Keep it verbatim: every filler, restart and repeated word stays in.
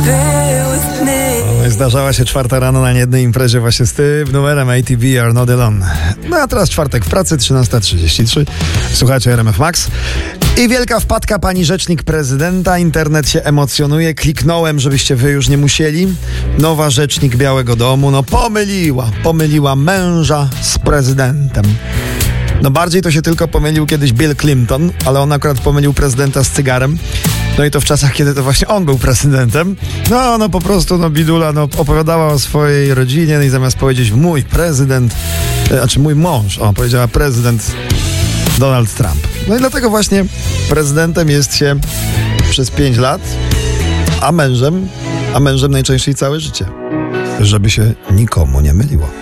Zdarzała się czwarta rano na niejednej imprezie właśnie z tym numerem A T B Are Not Alone. No a teraz czwartek w pracy, trzynasta trzydzieści trzy. Słuchajcie R M F Max. I wielka wpadka pani rzecznik prezydenta. Internet się emocjonuje. Kliknąłem, żebyście wy już nie musieli. Nowa rzecznik Białego Domu. No pomyliła. Pomyliła męża z prezydentem. No bardziej to się tylko pomylił kiedyś Bill Clinton, ale on akurat pomylił prezydenta z cygarem. No i to w czasach, kiedy to właśnie on był prezydentem. No, no po prostu, no bidula, no opowiadała o swojej rodzinie, no i zamiast powiedzieć mój prezydent, znaczy mój mąż, o, powiedziała prezydent Donald Trump. No i dlatego właśnie prezydentem jest się przez pięć lat, a mężem, a mężem najczęściej całe życie. Żeby się nikomu nie myliło.